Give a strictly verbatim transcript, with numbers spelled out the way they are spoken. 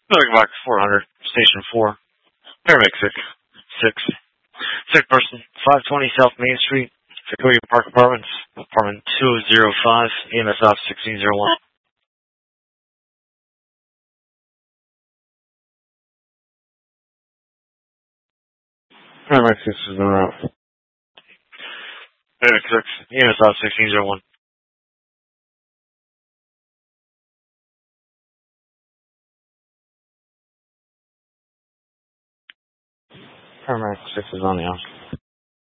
Moving back four hundred, station four. Paramedic six. Six. Sick person, five twenty South Main Street, Victoria Park Apartments, apartment two oh five, E M S off sixteen oh one. Paramedic six is en route. Paramedic six, E M S off sixteen oh one. Paramedic six is on the house.